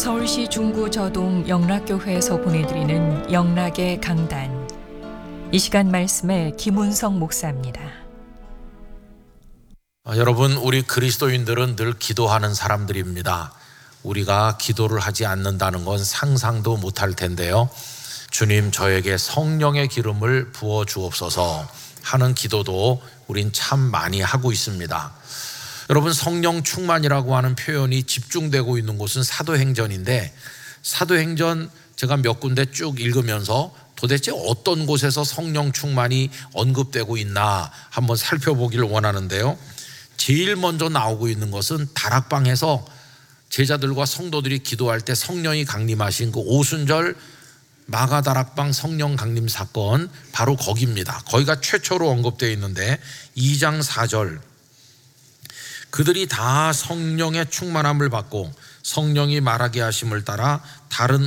서울시 중구저동 영락교회에서 보내드리는 영락의 강단. 이 시간 말씀에 김운성 목사입니다. 여러분, 우리 그리스도인들은 늘 기도하는 사람들입니다. 우리가 기도를 하지 않는다는 건 상상도 못할 텐데요. 주님, 저에게 성령의 기름을 부어 주옵소서 하는 기도도 우린 참 많이 하고 있습니다. 여러분, 성령 충만이라고 하는 표현이 집중되고 있는 곳은 사도행전인데, 사도행전 제가 몇 군데 쭉 읽으면서 도대체 어떤 곳에서 성령 충만이 언급되고 있나 한번 살펴보기를 원하는데요. 제일 먼저 나오고 있는 것은 다락방에서 제자들과 성도들이 기도할 때 성령이 강림하신 그 오순절 마가다락방 성령 강림 사건, 바로 거기입니다. 거기가 최초로 언급되어 있는데 2장 4절, 그들이 다 성령의 충만함을 받고 성령이 말하게 하심을 따라 다른